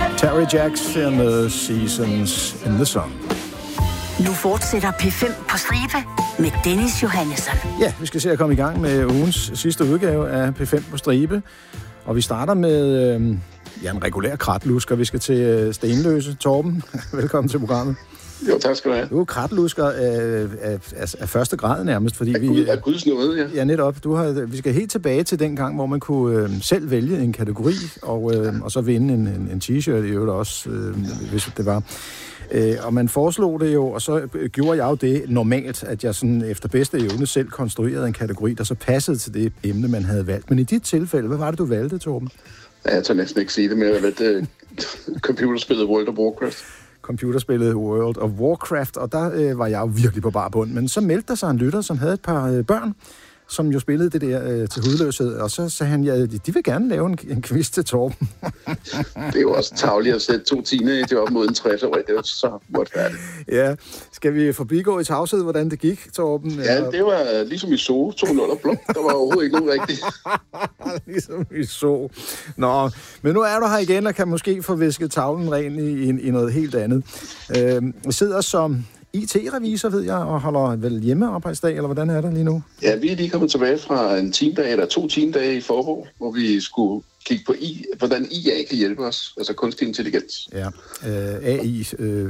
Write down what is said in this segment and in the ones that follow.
Terry Jacks and the Seasons in the Sun. Nu fortsætter P5 på stribe med Dennis Johannesson. Ja, vi skal se at komme i gang med ugens sidste udgave af P5 på stribe. Og vi starter med en regulær kratlusker. Vi skal til Stenløse. Torben, velkommen til programmet. Jo, tak skal du have. Du er kratlusker af første grad nærmest, fordi vi... Af Guds nåde, ja. Ja, netop. Vi skal helt tilbage til den gang, hvor man kunne selv vælge en kategori, og så vinde en t-shirt i øvrigt også, hvis det var. Og man foreslog det jo, og så gjorde jeg jo det normalt, at jeg sådan efter bedste evne selv konstruerede en kategori, der så passede til det emne, man havde valgt. Men i dit tilfælde, hvad var det, du valgte, Torben? Ja, jeg tør næsten ikke sige det, men jeg valgte computerspillet World of Warcraft. Computerspillet World of Warcraft, og der var jeg jo virkelig på bar bund. Men så meldte der sig en lytter, som havde et par børn, som jo spillede det der til hudløshed, og så sagde han, ja, de vil gerne lave en quiz til Torben. Det er jo også tarveligt at sætte 2 teenager op mod en 60-årig, det er jo så uretfærdigt. Ja, skal vi forbigå i tavshed, hvordan det gik, Torben? Ja, det var ligesom i Zoo, 2-0 blå. Der var overhovedet ikke nogen rigtig. Ligesom i Zoo. Nå, men nu er du her igen, og kan måske få visket tavlen ren i noget helt andet. Vi sidder som IT-revisor, ved jeg, og holder vel hjemmearbejdsdag, eller hvordan er det lige nu? Ja, vi er lige kommet tilbage fra en teamdag, eller 2 teamdage i forår, hvor vi skulle kigge på hvordan IA kan hjælpe os, altså kunstig intelligens. Ja, AI,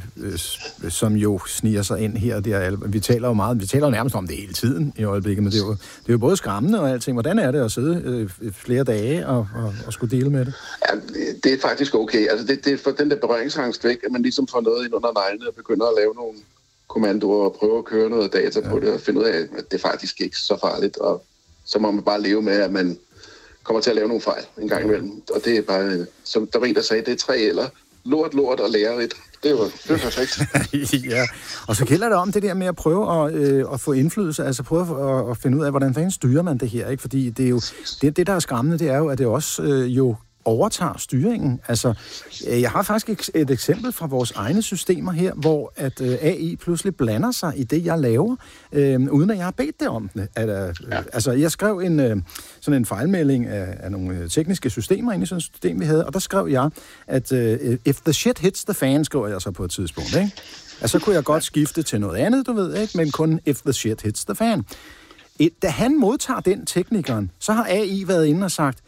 som jo sniger sig ind her og der. Vi taler jo nærmest om det hele tiden i øjeblikket, men det er jo både skræmmende og alting. Hvordan er det at sidde flere dage og skulle dele med det? Ja, det er faktisk okay. Altså, det er for den der berøringsangst væk, at man ligesom får noget ind under neglene og begynder at lave nogle kommandoer og prøve at køre noget data på det og finde ud af, at det faktisk ikke er så farligt, og så må man bare leve med, at man kommer til at lave nogle fejl en gang imellem. Og det er bare, som der var en, der sagde, det er 3 eller lort og lærerigt. Det er perfekt. Ja, og så gælder det om det der med at prøve at få indflydelse, altså prøve at finde ud af, hvordan fanden styrer man det her, ikke? Fordi det er jo, det der er skræmmende, det er jo, at det også jo overtager styringen. Altså, jeg har faktisk et eksempel fra vores egne systemer her, hvor at AI pludselig blander sig i det, jeg laver, uden at jeg har bedt det om det. Altså, jeg skrev sådan en fejlmelding af nogle tekniske systemer ind i sådan et system, vi havde, og der skrev jeg, at if the shit hits the fan, skriver jeg så på et tidspunkt, ikke? Altså, så kunne jeg godt skifte til noget andet, du ved, ikke? Men kun if the shit hits the fan. Da han modtager den teknikeren, så har AI været inde og sagt,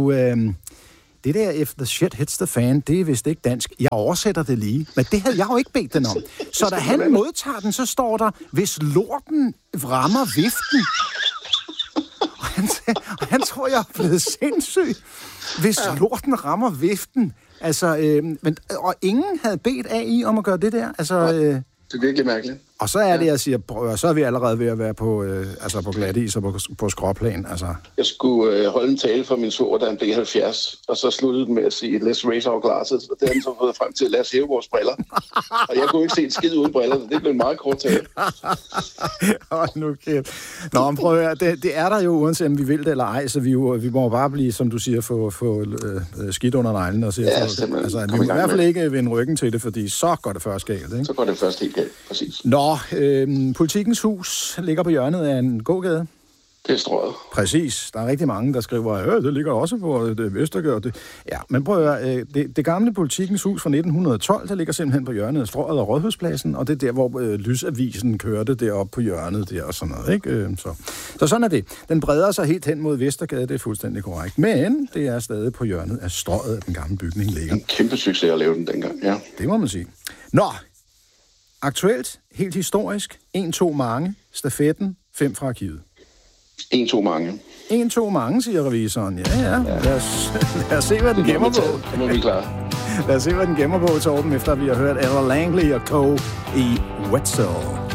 det der if the shit hits the fan, det er vist ikke dansk. Jeg oversætter det lige, men det havde jeg jo ikke bedt den om. Så da han modtager den, så står der, hvis lorten rammer viften. Og han tror, jeg er blevet sindssyg. Hvis lorten rammer viften. Altså, og ingen havde bedt AI om at gøre det der. Altså, det er virkelig mærkeligt. Og så er det, jeg siger, så er vi allerede ved at være på glatis og på skråplan. Altså. Jeg skulle holde en tale for min svoger, da han blev 70, og så sluttede den med at sige, let's raise our glasses, og det har han så fået frem til, lad os hæve vores briller. Og jeg kunne ikke se en skid uden briller, så det blev en meget kort tale. Nu kæft. Nå, men prøv at høre, det er der jo, uanset om vi vil det eller ej, så vi må bare blive, som du siger, få skidt under neglen og se. Ja, altså, vi må i hvert fald ikke vende ryggen til det, fordi så går det først galt, ikke? Så går det først helt galt, præcis. Nå, Politikens Hus ligger på hjørnet af en gågade. Det er Strøget. Præcis. Der er rigtig mange, der skriver, det ligger også på Vestergade. Ja, men prøv at høre, det gamle Politikens Hus fra 1912, der ligger simpelthen på hjørnet af Strøget og Rådhuspladsen, og det er der, hvor Lysavisen kørte deroppe på hjørnet der og sådan noget, ikke? Så sådan er det. Den breder sig helt hen mod Vestergade, det er fuldstændig korrekt. Men det er stadig på hjørnet af Strøget, at den gamle bygning ligger. En kæmpe succes at lave den dengang, ja. Det må man sige. Nå, aktuelt, helt historisk, 1-2 mange, stafetten, 5 fra arkivet. 1-2 mange. 1-2 mange, siger revisoren. Ja. Lad os se, hvad den gemmer på. Det må vi klare. Lad os se, hvad den gemmer på, Torben, efter vi har hørt Ella Langley og Co. i Wetzel.